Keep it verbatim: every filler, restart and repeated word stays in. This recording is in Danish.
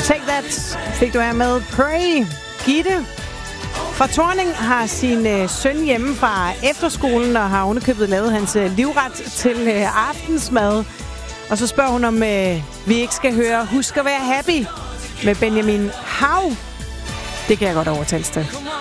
Take That fik du her med Pray. Gitte fra Thorning har sin øh, søn hjemme fra efterskolen og har underkøbet lavet hans øh, livret til øh, aftensmad. Og så spørger hun, om øh, vi ikke skal høre Husk at være happy med Benjamin Hav. Det kan jeg godt overtales til.